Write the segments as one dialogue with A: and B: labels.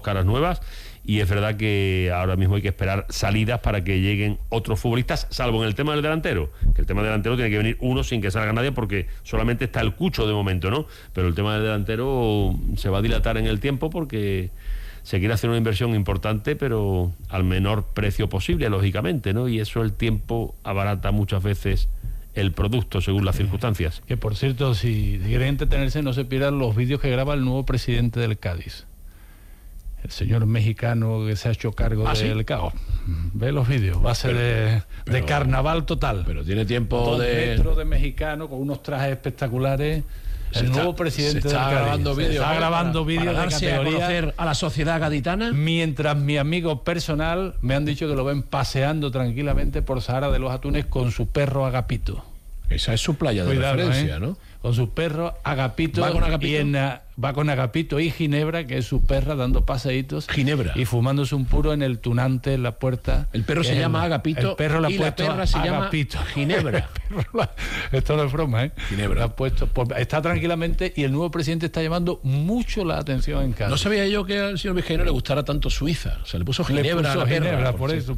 A: caras nuevas, y es verdad que ahora mismo hay que esperar salidas para que lleguen otros futbolistas, salvo en el tema del delantero, que el tema del delantero tiene que venir uno sin que salga nadie, porque solamente está el Cucho de momento, ¿no? Pero el tema del delantero se va a dilatar en el tiempo porque se quiere hacer una inversión importante, pero al menor precio posible, lógicamente, ¿no? Y eso, el tiempo abarata muchas veces el producto según las circunstancias.
B: Que por cierto, si quieren entretenerse, no se pierdan los vídeos que graba el nuevo presidente del Cádiz, el señor mexicano que se ha hecho cargo del caos. Ve los vídeos, va a ser de carnaval total.
C: Pero tiene tiempo
B: 2 metros de mexicano con unos trajes espectaculares. Nuevo presidente del Cádiz. Está grabando vídeos
C: para darse a conocer a la sociedad gaditana.
B: Mientras mi amigo personal me han dicho que lo ven paseando tranquilamente por Sahara de los Atunes con su perro Agapito.
C: Esa es su playa de referencia, ¿no?
B: Con su perro Agapito.
C: ¿Va con Agapito?
B: Va con Agapito y Ginebra, que es su perra, dando paseitos.
C: Ginebra.
B: Y fumándose un puro en el tunante, en la puerta.
C: El perro se llama Agapito.
B: El perro
C: y la perra se llama Ginebra.
B: Esto no es broma, ¿eh?
C: Ginebra.
B: La ha puesto, está tranquilamente, y el nuevo presidente está llamando mucho la atención en casa.
C: No sabía yo que al señor Vizcaíno le gustara tanto Suiza. O sea, le puso Ginebra a la perra.
B: Ginebra, por eso.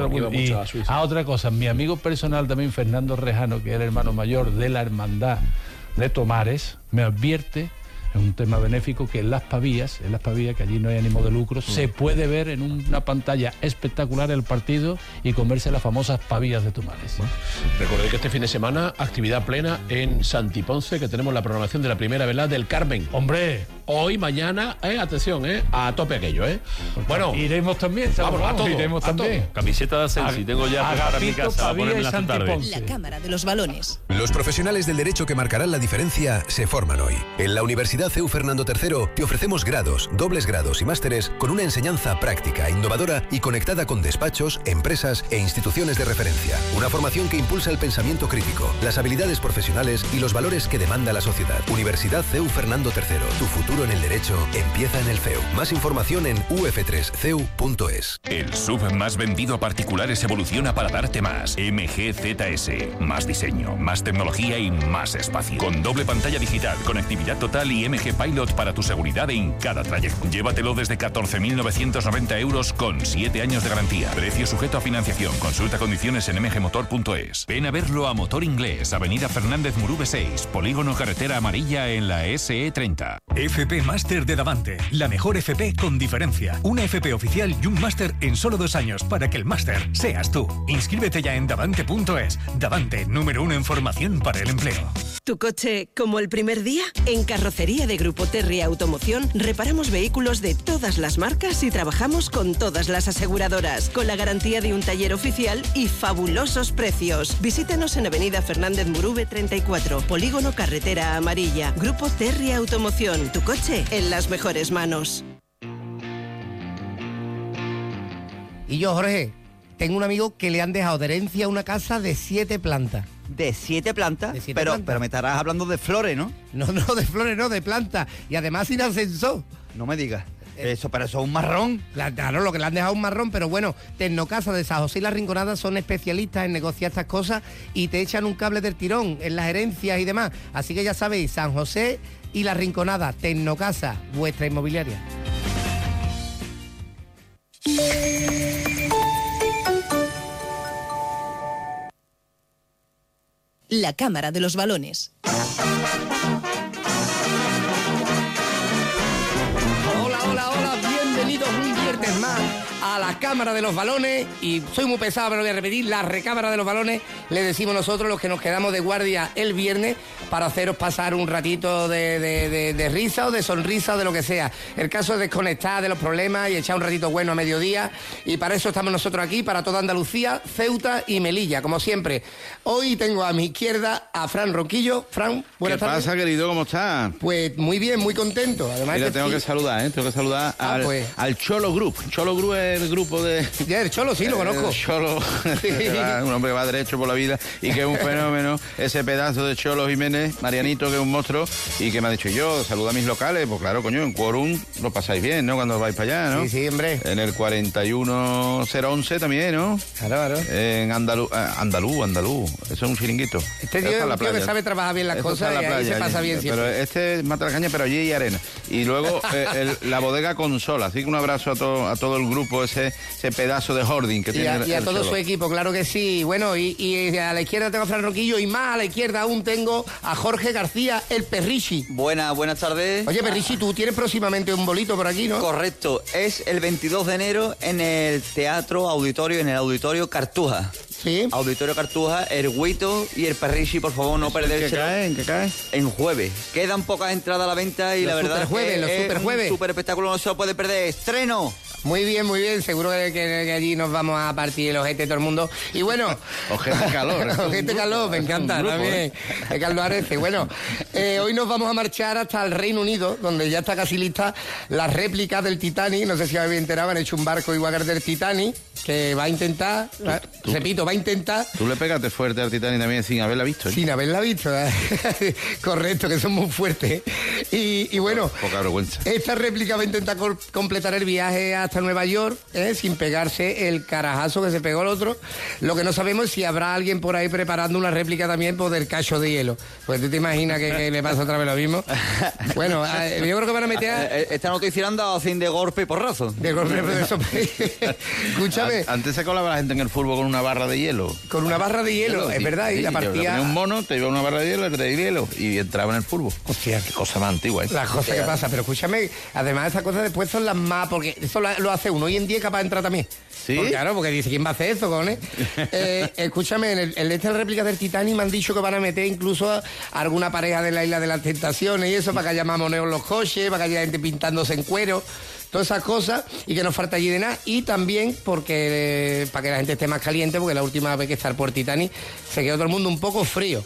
B: Otra cosa, mi amigo personal también, Fernando Rejano, que es el hermano mayor de la hermandad de Tomares, me advierte, es un tema benéfico, que en Las Pavías, que allí no hay ánimo de lucro, se puede ver en una pantalla espectacular el partido y comerse las famosas pavías de Tomares.
C: Recordé que este fin de semana, actividad plena en Santiponce, que tenemos la programación de la primera velada del Carmen.
B: ¡Hombre!
C: Hoy, mañana, atención, a tope aquello, Bueno,
B: iremos también, iremos también.
A: Camiseta de Asensi, tengo ya para mi casa a ponerme esta tarde.
D: La Cámara de los Balones.
E: Los profesionales del derecho que marcarán la diferencia se forman hoy. En la Universidad CEU Fernando III te ofrecemos grados, dobles grados y másteres con una enseñanza práctica, innovadora y conectada con despachos, empresas e instituciones de referencia. Una formación que impulsa el pensamiento crítico, las habilidades profesionales y los valores que demanda la sociedad. Universidad CEU Fernando III. Tu futuro en el derecho empieza en el CEU. Más información en uf3ceu.es.
F: El SUV más vendido a particulares evoluciona para darte más. MGZS. Más diseño, más tecnología y más espacio. Con doble pantalla digital, conectividad total y MG Pilot para tu seguridad en cada trayecto. Llévatelo desde 14.990 euros con 7 años de garantía. Precio sujeto a financiación. Consulta condiciones en mgmotor.es. Ven a verlo a Motor Inglés, Avenida Fernández Murube 6, Polígono Carretera Amarilla en la SE30.
G: FP Máster de Davante, la mejor FP con diferencia. Una FP oficial y un máster en solo 2 años para que el máster seas tú. Inscríbete ya en davante.es. Davante, número 1 en formación para el empleo.
D: ¿Tu coche como el primer día? En Carrocería de Grupo Terry Automoción reparamos vehículos de todas las marcas y trabajamos con todas las aseguradoras, con la garantía de un taller oficial y fabulosos precios. Visítanos en Avenida Fernández Murube 34, Polígono Carretera Amarilla. Grupo Terry Automoción, tu coche en las mejores manos.
H: Y yo, Jorge, tengo un amigo que le han dejado de herencia una casa de 7 plantas.
I: ¿De 7 plantas?
H: De 7
I: pero
H: plantas.
I: me estarás hablando de flores, ¿no?
H: No, de flores, no, de plantas. Y además sin ascensor.
I: No me digas. Pero eso es un marrón.
H: Claro, lo que le han dejado un marrón, pero bueno, Tecnocasa de San José y La Rinconada son especialistas en negociar estas cosas y te echan un cable del tirón en las herencias y demás. Así que ya sabéis, San José y La Rinconada, Tecnocasa, vuestra inmobiliaria.
D: La Cámara de los Balones.
H: Hola, bienvenidos un viernes más a la Cámara de los Balones. Y soy muy pesado, pero voy a repetir, la recámara de los balones le decimos nosotros los que nos quedamos de guardia el viernes para haceros pasar un ratito de risa o de sonrisa o de lo que sea. El caso es desconectar de los problemas y echar un ratito bueno a mediodía, y para eso estamos nosotros aquí, para toda Andalucía, Ceuta y Melilla, como siempre. Hoy tengo a mi izquierda a Fran Ronquillo. Fran, buenas tardes.
J: ¿Qué pasa, querido? ¿Cómo estás?
H: Pues muy bien, muy contento. Además,
J: mira, tengo que saludar al Cholo Group. Cholo Group es el grupo de...
H: Ya, el Cholo, sí, lo conozco.
J: El Cholo, un hombre que va derecho por la vida y que es un fenómeno, ese pedazo de Cholo Jiménez, Marianito, que es un monstruo, y que me ha dicho yo, saluda a mis locales, pues claro, coño, en Quórum lo pasáis bien, ¿no? Cuando vais para allá, ¿no?
H: Sí, sí, hombre.
J: En el 41011 también, ¿no?
H: Claro.
J: En Andalú, eso es un chiringuito.
H: Este tío es un tío que sabe trabajar bien las cosas y ahí se pasa bien siempre.
J: Pero este mata la caña, pero allí hay arena. Y luego la bodega Consola, así que un abrazo a todo el grupo, ese pedazo de hoarding que tiene
H: y a todo
J: Cholo.
H: su equipo, claro que sí. Bueno, y a la izquierda tengo a Fran Roquillo y más a la izquierda aún tengo a Jorge García, el Perrichi.
K: Buenas tardes.
H: Oye, Perrichi, tú tienes próximamente un bolito por aquí, ¿no?
K: Correcto, es el 22 de enero en el en el Auditorio Cartuja.
H: Sí.
K: Auditorio Cartuja, el Huito y el Perrichi, por favor, no perderse.
J: ¿En qué cae?
K: En jueves. Quedan pocas entradas a la venta y la verdad es un super espectáculo, no se lo puede perder. ¡Estreno!
H: Muy bien, seguro que allí nos vamos a partir el ojete todo el mundo. Y bueno...
J: ojete calor.
H: Ojete calor, me encanta grupo, también. Caldo Arece. Bueno, hoy nos vamos a marchar hasta el Reino Unido, donde ya está casi lista la réplica del Titanic. No sé si habéis enterado, han hecho un barco igual que el del Titanic, que va a intentar, repito, va a intentar...
J: Tú le pegaste fuerte al Titanic también sin haberla visto, ¿eh?
H: Sin haberla visto, correcto, que son muy fuertes. Y bueno,
J: poca vergüenza.
H: Esta réplica va a intentar completar el viaje hasta Nueva York, sin pegarse el carajazo que se pegó el otro. Lo que no sabemos es si habrá alguien por ahí preparando una réplica también por del cacho de hielo. Pues tú te imaginas que le pasa otra vez lo mismo. Bueno, yo creo que van a meter...
K: Esta noticia anda sin de golpe y porrazo.
H: De golpe y porrazo. Escúchame.
J: Antes se colaba la gente en el fútbol con una barra de hielo.
H: Con una barra de hielo, es verdad.
J: Sí,
H: y la partida...
J: Tenía un mono, te iba una barra de hielo, le traía hielo y entraba en el fútbol.
H: Hostia,
J: qué cosa más antigua, ¿eh?
H: Las cosas que pasa, pero escúchame, además esas cosas después son las más... Porque eso lo hace uno hoy en día capaz de entrar también.
J: ¿Sí?
H: Porque, claro, porque dice, ¿quién va a hacer eso, cojones? Escúchame, en esta réplica del Titanic me han dicho que van a meter incluso a alguna pareja de la Isla de las Tentaciones y eso, para que haya mamoneos en los coches, para que haya gente pintándose en cuero, todas esas cosas, y que no falta allí de nada. Y también porque para que la gente esté más caliente, porque la última vez que estar por Titanic se quedó todo el mundo un poco frío.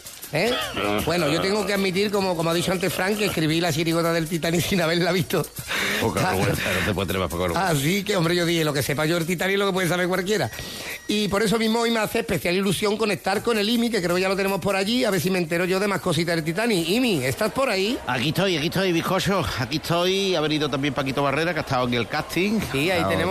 H: Bueno, yo tengo que admitir, como ha dicho antes Frank, que escribí la chirigota del Titanic sin haberla visto.
J: Poca vergüenza, no te puedes tener más poca vergüenza.
H: Así que, hombre, yo dije, lo que sepa yo el Titanic lo que puede saber cualquiera. Y por eso mismo hoy me hace especial ilusión conectar con el IMI, que creo que ya lo tenemos por allí, a ver si me entero yo de más cositas del Titanic. IMI, ¿estás por ahí?
J: Aquí estoy, bizcocho. Aquí estoy. Ha venido también Paquito Barrera, que ha estado en el casting.
H: Sí, ahí tenemos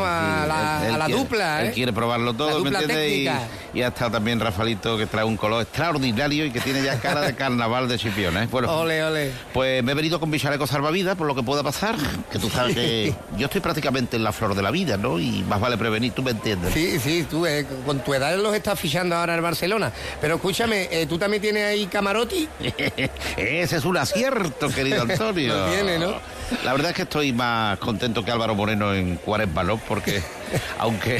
H: a la dupla,
J: Él quiere probarlo todo, ¿me entiendes? Y ha estado también Rafaelito, que trae un color extraordinario y que tiene ya cara de carnaval de Chipiona, ¿eh? Bueno,
H: ole.
J: Pues me he venido con mi chaleco salvavidas por lo que pueda pasar, que tú sabes que yo estoy prácticamente en la flor de la vida, ¿no? Y más vale prevenir, tú me entiendes.
H: Sí, tú con tu edad los estás fichando ahora en Barcelona. Pero escúchame, ¿tú también tienes ahí camarote?
J: Ese es un acierto, querido Antonio.
H: Lo tiene, ¿no?
J: La verdad es que estoy más contento que Álvaro Moreno en Cuaresma, ¿no? Porque, aunque...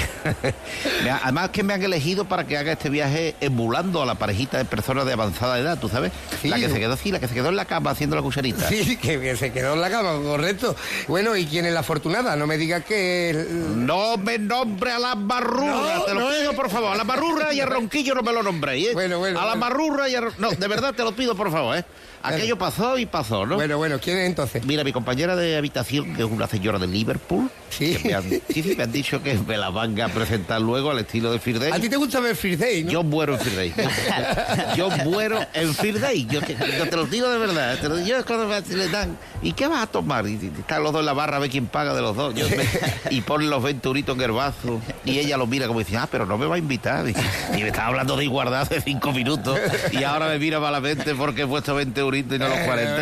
J: además que me han elegido para que haga este viaje emulando a la parejita de personas de avanzada edad, ¿tú sabes?
H: Sí.
J: La que se quedó en la cama haciendo la cucharita.
H: Sí, que se quedó en la cama, correcto. Bueno, ¿y quién es la afortunada? No me digas que...
J: No me nombre a las barrurras, te lo pido, por favor. A las barrurras y a Ronquillo no me lo nombréis, ¿eh?
H: Bueno.
J: A las barrurras y a... No, de verdad te lo pido, por favor, ¿eh? Aquello pasó y pasó, ¿no?
H: Bueno, ¿quién es entonces?
J: Mira, mi compañera de habitación, que es una señora de Liverpool,
H: sí,
J: que me han dicho que me la van a presentar luego al estilo de First Day.
H: ¿A ti te gusta ver First Day, no?
J: Yo muero en First Day. Yo muero en First Day. Yo te lo digo de verdad. Yo cuando le dan, ¿y qué vas a tomar? Y están los dos en la barra, a ver quién paga de los dos. Y ponen los 20 euritos en el vaso. Y ella lo mira como dice, pero no me va a invitar. Y me estaba hablando de igualdad hace 5 minutos. Y ahora me mira malamente porque he puesto 20 euritos y no los 40.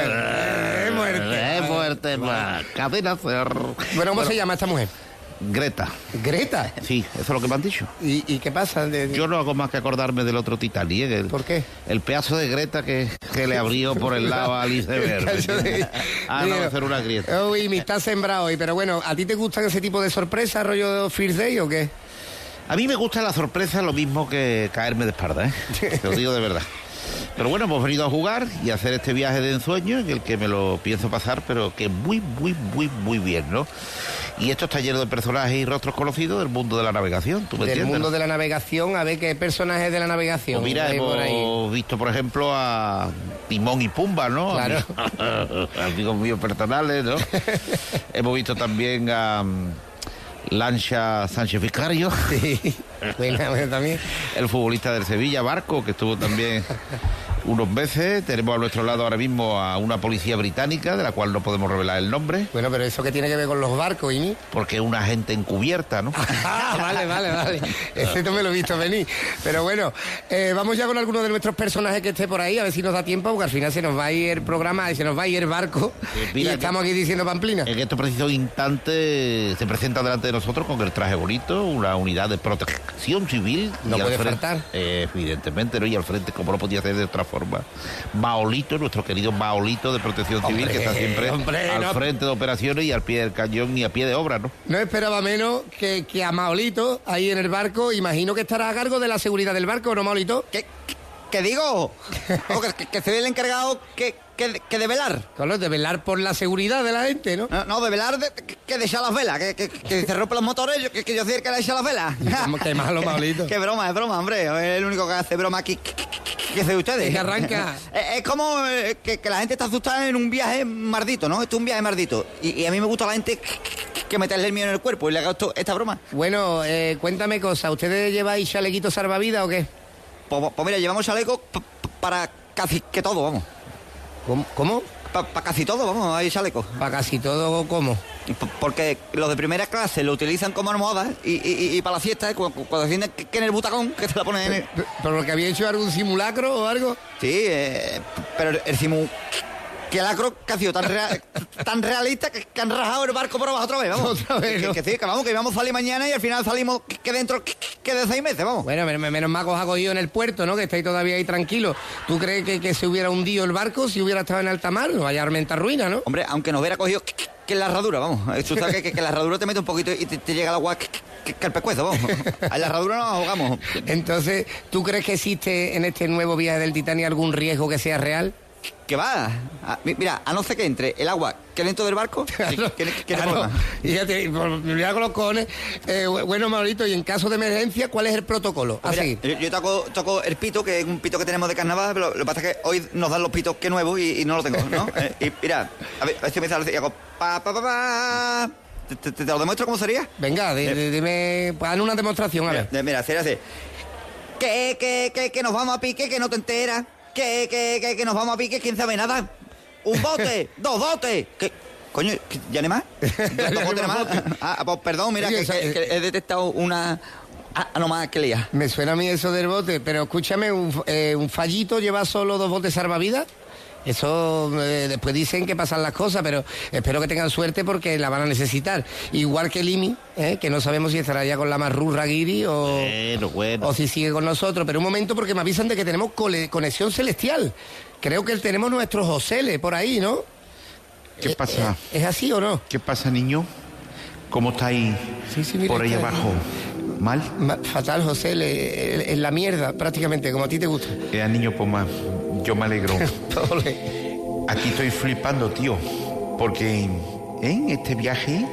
J: Es muerte, cadena ser.
H: Bueno, ¿cómo se llama esta mujer?
J: Greta.
H: ¿Greta?
J: Sí, eso es lo que me han dicho.
H: ¿Y qué pasa?
J: Yo no hago más que acordarme del otro Titanic.
H: ¿Por qué?
J: El pedazo de Greta que le abrió por el lado al iceberg. No, hacer una grieta.
H: Uy, me está sembrado hoy, pero bueno, ¿a ti te gustan ese tipo de sorpresas, rollo First Day o qué?
J: A mí me gusta la sorpresa lo mismo que caerme de espalda, ¿eh? Te lo digo de verdad. Pero bueno, hemos venido a jugar y a hacer este viaje de ensueño en el que me lo pienso pasar, pero que muy bien, ¿no? Y estos talleres de personajes y rostros conocidos del mundo de la navegación, ¿tú me entiendes?
H: Del mundo de la navegación, a ver qué personajes de la navegación.
J: Pues mira, hemos visto, por ejemplo, a Timón y Pumba, ¿no?
H: Claro.
J: Amigos míos personales, ¿no? Hemos visto también a Lancha Sánchez Vicario.
H: Sí, bueno, también.
J: El futbolista del Sevilla, Barco, que estuvo también unos meses. Tenemos a nuestro lado ahora mismo a una policía británica, de la cual no podemos revelar el nombre.
H: Bueno, pero ¿eso qué tiene que ver con los barcos, Ini?
J: Porque es una gente encubierta, ¿no?
H: Vale. Ese no me lo he visto venir. Pero bueno, vamos ya con alguno de nuestros personajes que esté por ahí, a ver si nos da tiempo, porque al final se nos va a ir el programa y se nos va a ir el barco. Y estamos aquí diciendo Pamplina.
J: En estos precisos instantes se presenta delante de nosotros con el traje bonito, una unidad de protección civil.
H: No puede faltar.
J: Evidentemente, ¿no? Y al frente, como no podía ser de otra forma, Maolito, nuestro querido Maolito de Protección Civil, que está siempre al frente de operaciones y al pie del cañón y a pie de obra, ¿no?
H: No esperaba menos que a Maolito ahí en el barco. Imagino que estará a cargo de la seguridad del barco, ¿no, Maolito?
K: ¿Qué digo? que se ve el encargado que de velar.
H: Claro, de velar por la seguridad de la gente, ¿no?
K: No, de velar que de echar las velas, que se rompen los motores, que yo soy el que le echa las velas.
H: Qué malo, Maolito.
K: Qué broma, es broma, hombre. Es el único que hace broma aquí. ¿Qué hacen ustedes?
H: Que arranca.
K: Es como que la gente está asustada en un viaje mardito, ¿no? Esto es un viaje mardito. Y a mí me gusta la gente que meterle el mío en el cuerpo y le haga esta broma.
H: Bueno, cuéntame cosas. ¿Ustedes lleváis chalequito salvavidas o qué?
K: Pues mira, llevamos chaleco para casi que todo, vamos.
H: ¿Cómo?
K: Para casi todo, vamos, hay chaleco.
H: ¿Para casi todo cómo?
K: Porque los de primera clase lo utilizan como almohada y para la fiesta, cuando deciden que en el butacón, que te la ponen en el...
H: ¿Pero lo que había hecho algún simulacro o algo?
K: Sí, pero el simulacro que ha sido tan realista que han rajado el barco por abajo otra vez, vamos.
H: Otra vez, ¿no?
K: Que sí, que vamos, que íbamos a salir mañana y al final salimos que dentro que de 6 meses, vamos.
H: Bueno, menos mal que os ha cogido en el puerto, ¿no? Que estáis todavía ahí tranquilos. ¿Tú crees que se hubiera hundido el barco si hubiera estado en alta mar? No vaya a armentar ruina, ¿no?
K: Hombre, aunque nos hubiera cogido que la herradura, vamos. Tú sabes que la herradura te mete un poquito y te llega el agua que el pescuezo, vamos. A la herradura nos ahogamos.
H: Entonces, ¿tú crees que existe en este nuevo viaje del Titanic algún riesgo que sea real?
K: ¿Qué va? Mira, a no ser que entre el agua que dentro del barco,
H: claro. Fíjate, mira con los cojones. Bueno, Maurito, y en caso de emergencia, ¿cuál es el protocolo?
K: Pues mira, yo toco el pito, que es un pito que tenemos de carnaval, pero lo que pasa es que hoy nos dan los pitos que nuevos y no lo tengo, ¿no? Y mira, a ver si me sale y hago ¿Te lo demuestro cómo sería?
H: Venga, dime, pues, haz una demostración, a ver.
K: Mira, sería así. Que nos vamos a pique, que no te enteras. Que nos vamos a pique, ¿quién sabe nada? Un bote, 2 botes. ¿Qué? Coño, ¿ya no hay más? ¿2 botes más? Pues perdón, mira, que he detectado una... no más que lía.
H: Me suena a mí eso del bote, pero escúchame, un fallito lleva solo 2 botes salvavidas. Eso después dicen que pasan las cosas, pero espero que tengan suerte porque la van a necesitar. Igual que Limi, que no sabemos si estará ya con la Marrurra Guiri o si sigue con nosotros. Pero un momento, porque me avisan de que tenemos conexión celestial. Creo que tenemos nuestros Josele por ahí, ¿no?
J: ¿Qué pasa?
H: ¿Es así o no?
J: ¿Qué pasa, niño? ¿Cómo estáis por ahí abajo? ¿Mal?
H: Fatal, José, en la mierda, prácticamente, como a ti te gusta.
J: Niño, pues más, yo me alegro. Aquí estoy flipando, tío, porque en este viaje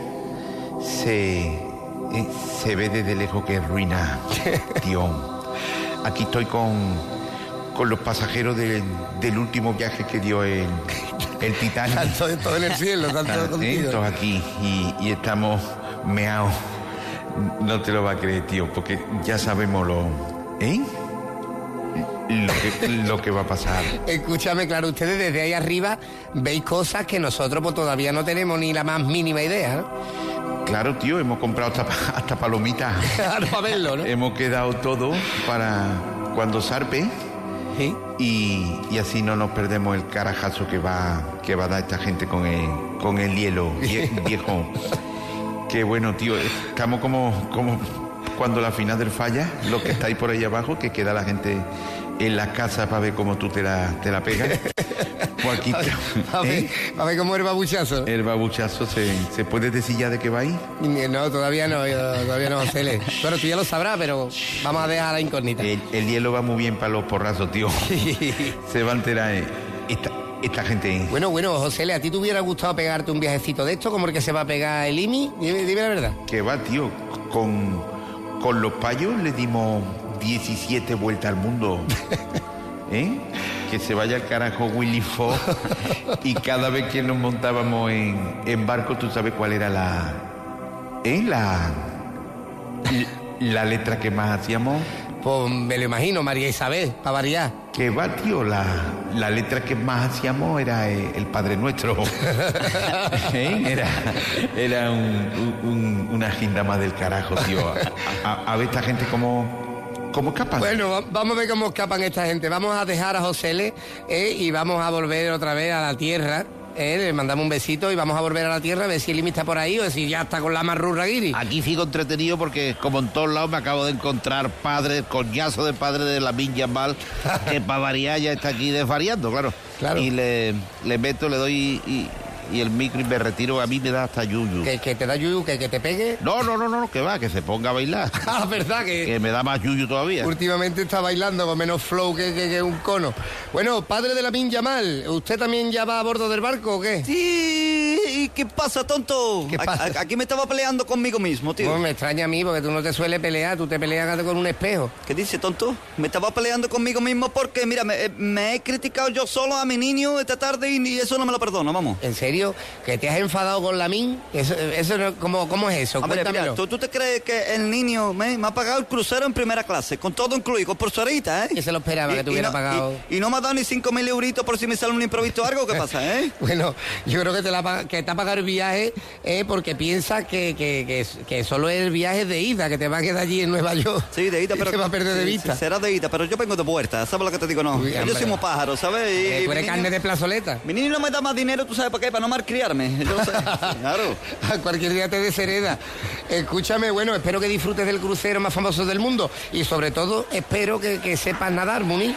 J: se ve desde lejos que es ruina, tío. Aquí estoy con los pasajeros del último viaje que dio el Titanic.
H: Están todos en el cielo, están todos contigo.
J: Todos aquí y estamos meados. No te lo va a creer, tío, porque ya sabemos lo que va a pasar.
H: Escúchame, claro, ustedes desde ahí arriba veis cosas que nosotros pues todavía no tenemos ni la más mínima idea, ¿no?
J: Claro, tío, hemos comprado hasta palomitas.
H: Claro, para verlo, ¿no?
J: Hemos quedado todo para cuando zarpe.
H: ¿Sí?
J: Y así no nos perdemos el carajazo que va a dar esta gente con el hielo viejo. Que bueno, tío, estamos como cuando la final del falla, lo que está ahí por ahí abajo, que queda la gente en las casas para ver cómo tú te la pegas. Pues aquí,
H: a ver cómo el babuchazo.
J: El babuchazo, ¿se puede decir ya de qué va ahí?
H: No, todavía no, Cele. Pero tú ya lo sabrás, pero vamos a dejar la incógnita.
J: El hielo va muy bien para los porrazos, tío. Se va a enterar esta gente.
H: Bueno, José, ¿a ti te hubiera gustado pegarte un viajecito de esto como el que se va a pegar el IMI? Dime la verdad.
J: Que va, tío, con los payos le dimos 17 vueltas al mundo. Que se vaya al carajo Willy Fox. Y cada vez que nos montábamos en barco, tú sabes cuál era La letra que más hacíamos.
H: Pues me lo imagino, María Isabel, para variar.
J: Que va, tío, la letra que más hacíamos era el Padre Nuestro. Era una agenda más del carajo, tío. A ver esta gente cómo escapan.
H: Bueno, vamos a ver cómo escapan esta gente. Vamos a dejar a José y vamos a volver otra vez a la tierra. Le mandamos un besito y vamos a volver a la tierra a ver si el Limi está por ahí o si ya está con la marrurra guiri.
J: Aquí sigo entretenido porque como en todos lados me acabo de encontrar coñazo de padre de Lamine Yamal, que para variar ya está aquí desvariando, claro. Y le meto, le doy y el micro y me retiro. A mí me da hasta yuyu.
H: ¿Que te da yuyu? ¿Que te pegue?
J: No, que va, que se ponga a bailar.
H: Ah, ¿verdad?
J: Que me da más yuyu todavía.
H: Últimamente está bailando con menos flow que un cono. Bueno, padre de Lamine Yamal, ¿usted también ya va a bordo del barco o qué?
K: Sí, ¿y qué pasa, tonto?
H: ¿Qué pasa?
K: Aquí me estaba peleando conmigo mismo, tío.
H: No, me extraña a mí porque tú no te sueles pelear, tú te peleas con un espejo.
K: ¿Qué dice, tonto? Me estaba peleando conmigo mismo porque, mira, me he criticado yo solo a mi niño esta tarde y eso no me lo perdono, vamos.
H: ¿En serio? ¿Que te has enfadado con Lamine? Eso no, ¿cómo es eso?
K: Hombre,
H: Cuéntamelo.
K: mira, ¿tú te crees que el niño me ha pagado el crucero en primera clase, con todo incluido, con pulserita,
H: Que se lo esperaba que te hubiera pagado.
K: Y no me ha dado ni 5.000 euritos por si me sale un imprevisto o algo, ¿qué pasa,
H: Bueno, yo creo que te ha pagado el viaje porque piensa que solo es el viaje de ida, que te va a quedar allí en Nueva York.
K: Sí, de ida, pero...
H: te va a perder de vista.
K: Será de ida, pero yo vengo de vuelta, ¿sabes lo que te digo? No,
H: Uy,
K: yo soy un pájaro, ¿sabes?
H: Tú eres carne de plazoleta.
K: Mi niño no me da más dinero, ¿tú sabes para qué? Para no malcriarme. Yo lo sé. Claro.
H: Cualquier día te deshereda. Escúchame, bueno, espero que disfrutes del crucero más famoso del mundo y sobre todo espero que sepas nadar, Muni.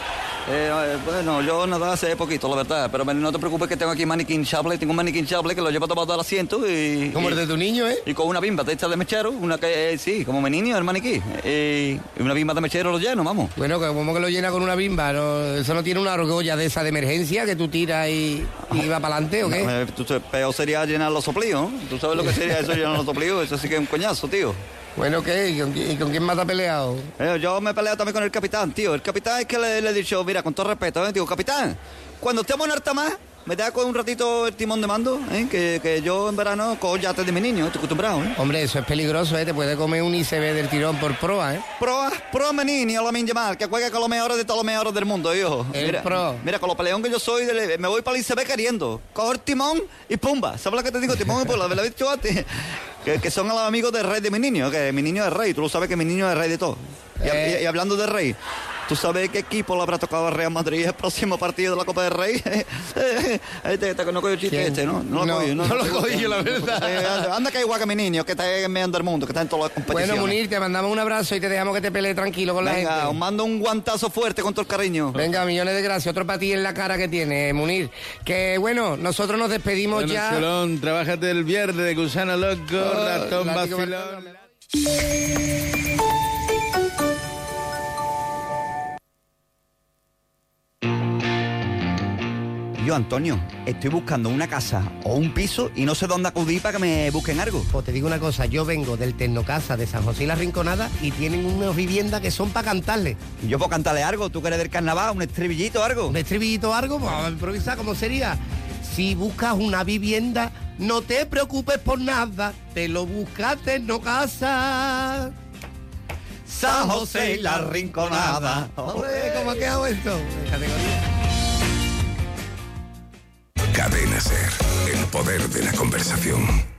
K: Bueno, yo nadaba hace poquito, la verdad, pero no te preocupes que tengo aquí maniquín chable, tengo un maniquín chable que lo llevo tomado al asiento y...
H: Como el de tu niño,
K: Y con una bimba de esta de mechero, una que, sí, como mi niño, el maniquí, y una bimba de mechero lo lleno, vamos.
H: Bueno, ¿cómo que lo llena con una bimba? ¿No? ¿Eso no tiene una argolla de esa de emergencia que tú tiras y va para adelante o qué?
K: Peor sería llenar los soplíos, ¿no? ¿Tú sabes lo que sería eso, llenar los soplíos? Eso sí que es un coñazo, tío.
H: Bueno, ¿qué? ¿Y con quién más te has peleado?
K: Yo me he peleado también con el capitán, tío. El capitán es que le he dicho, mira, con todo respeto, digo, capitán, cuando estemos en Artamar, me da con un ratito el timón de mando, que yo en verano cojo yates de mi niño, estoy acostumbrado,
H: Hombre, eso es peligroso, te puede comer un ICB del tirón por proa,
K: Proa mi niño, Lamine Yamal, que juega con los mejores de todos los mejores del mundo, hijo. Mira, con los peleón que yo soy, me voy para el ICB queriendo. Cojo el timón y pumba. ¿Sabes lo que te digo? Timón y pumba, ¿me lo he dicho antes? Que son los amigos del rey de mi niño, que mi niño es rey, tú lo sabes que mi niño es rey de todo. Y hablando de rey, ¿tú sabes qué equipo le habrá tocado al Real Madrid el próximo partido de la Copa del Rey? No cogió el chiste ¿no? No lo cogí yo, la verdad. Anda que igual que mi niño, que está en medio del mundo, que está en todas las competiciones.
H: Bueno, Munir, te mandamos un abrazo y te dejamos que te pelees tranquilo con la gente.
K: Venga, os mando un guantazo fuerte con todo el cariño.
H: Venga, millones de gracias. Otro para ti en la cara que tiene, Munir. Que bueno, nosotros nos despedimos ya.
L: Solón, trabájate el viernes de Gusano Loco, Ratón Vacilón.
K: Yo, Antonio, estoy buscando una casa o un piso y no sé dónde acudir para que me busquen algo.
H: Pues te digo una cosa, yo vengo del Tecnocasa de San José y la Rinconada y tienen unas viviendas que son para cantarle.
K: ¿Y yo puedo cantarle algo? ¿Tú que eres del carnaval? ¿Un estribillito o algo?
H: ¿Un estribillito o algo? Pues vamos a improvisar, ¿cómo sería? Si buscas una vivienda, no te preocupes por nada, te lo buscas Tecnocasa.
K: San José y la Rinconada.
H: Hombre, ¿cómo ha quedado esto?
M: Cadena SER, el poder de la conversación.